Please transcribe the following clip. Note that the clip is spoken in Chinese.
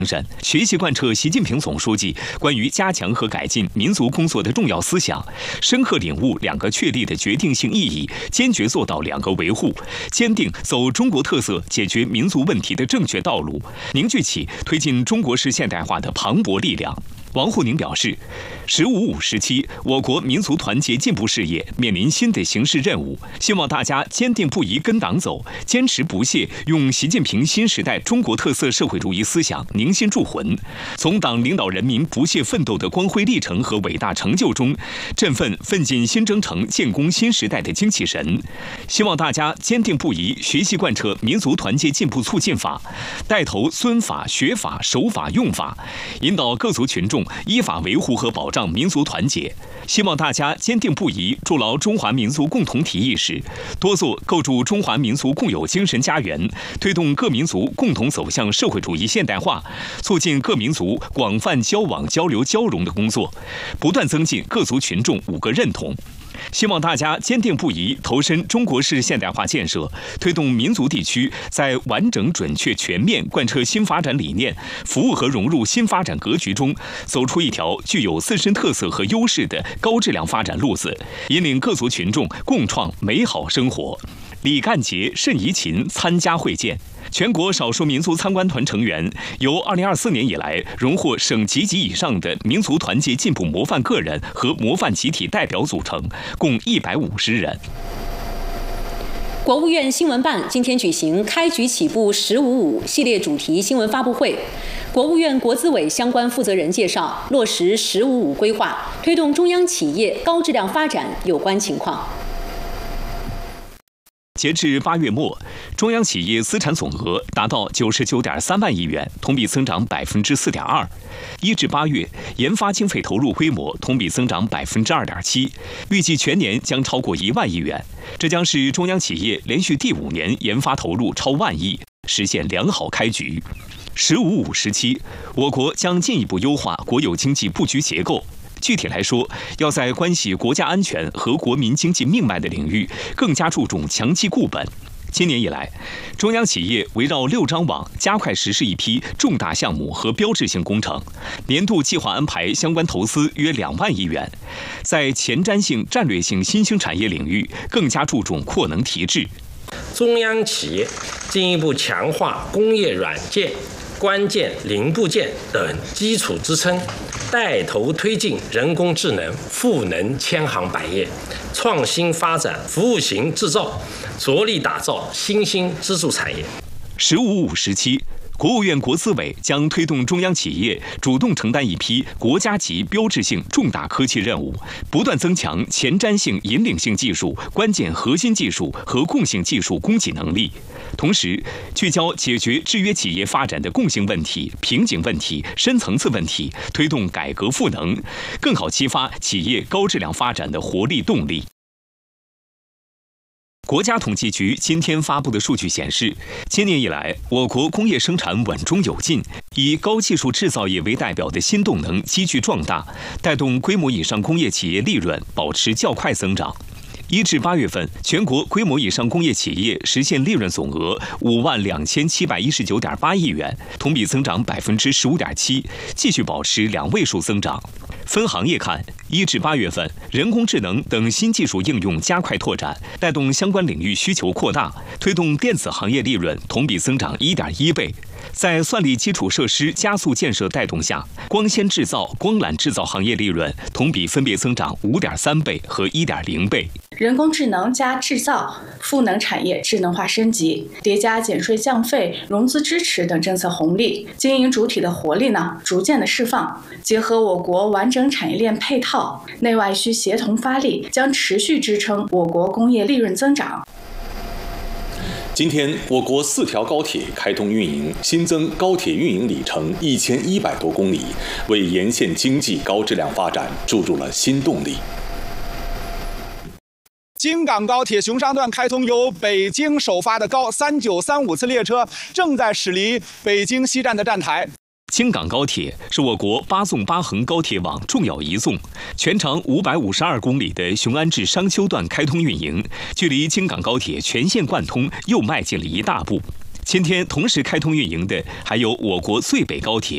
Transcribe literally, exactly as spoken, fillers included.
神，学习贯彻习近平总书记关于加强和改进民族工作的重要思想，深刻领悟两个确立的决定性意义，坚决做到两个维护，坚定走中国特色解决民族问题的正确道路，凝聚起推进中国式现代化的磅礴力量。王沪宁表示，十五五时期，我国民族团结进步事业面临新的形势任务，希望大家坚定不移跟党走，坚持不懈用习近平新时代中国特色社会主义思想凝心铸魂，从党领导人民不懈奋斗的光辉历程和伟大成就中，振奋奋进新征程、建功新时代的精气神。希望大家坚定不移学习贯彻民族团结进步促进法，带头遵法、学法、守法、用法，引导各族群众依法维护和保障民族团结。希望大家坚定不移筑牢中华民族共同体意识，多做构筑中华民族共有精神家园，推动各民族共同走向社会主义现代化，促进各民族广泛交往交流交融的工作，不断增进各族群众五个认同。希望大家坚定不移投身中国式现代化建设，推动民族地区在完整、准确、全面贯彻新发展理念，服务和融入新发展格局中，走出一条具有自身特色和优势的高质量发展路子，引领各族群众共创美好生活。李干杰、盛怡琴参加会见。全国少数民族参观团成员由二零二四年以来荣获省级及以上的民族团结进步模范个人和模范集体代表组成，共一百五十人。 国务院新闻办今天举行开局起步“十五五”系列主题新闻发布会。国务院国资委相关负责人介绍落实“十五五”规划，推动中央企业高质量发展有关情况。 截至八月末，中央企业资产总额达到九十九点三万亿元，同比增长百分之四点二。一至八月，研发经费投入规模同比增长百分之二点七，预计全年将超过一万亿元。这将是中央企业连续第五年研发投入超万亿，实现良好开局。十五五时期，我国将进一步优化国有经济布局结构。具体来说，要在关系国家安全和国民经济命脉的领域更加注重强基固本。今年以来，中央企业围绕六张网加快实施一批重大项目和标志性工程，年度计划安排相关投资约两万亿元，在前瞻性、战略性新兴产业领域更加注重扩能提质。 中央企业进一步强化工业软件、关键零部件等基础支撑，带头推进人工智能赋能千行百业，创新发展服务型制造，着力打造新兴支柱产业。 十五五时期，国务院国资委将推动中央企业主动承担一批国家级标志性重大科技任务，不断增强前瞻性、引领性技术、关键核心技术和共性技术供给能力。同时，聚焦解决制约企业发展的共性问题、瓶颈问题、深层次问题，推动改革赋能，更好激发企业高质量发展的活力动力。国家统计局今天发布的数据显示，今年以来，我国工业生产稳中有进，以高技术制造业为代表的新动能急剧壮大，带动规模以上工业企业利润保持较快增长。一至八月份，全国规模以上工业企业实现利润总额五万两千七百一十九点八亿元，同比增长百分之十五点七，继续保持两位数增长。分行业看，一至八月份，人工智能等新技术应用加快拓展，带动相关领域需求扩大，推动电子行业利润同比增长一点一倍。在算力基础设施加速建设带动下，光纤制造、光缆制造行业利润同比分别增长五点三倍和一点零倍。 人工智能加制造、赋能产业智能化升级，叠加减税降费、融资支持等政策红利，经营主体的活力呢逐渐的释放。结合我国完整产业链配套，内外需协同发力，将持续支撑我国工业利润增长。 今天，我国四条高铁开通运营，新增高铁运营里程一千一百多公里，为沿线经济高质量发展注入了新动力。 京港高铁熊山段开通，由北京首发的高三九三五次列车正在驶离北京西站的站台。 京港高铁是我国八纵八横高铁网重要一纵，全长五百五十二公里的雄安至商丘段开通运营，距离京港高铁全线贯通又迈进了一大步。今天同时开通运营的还有我国最北高铁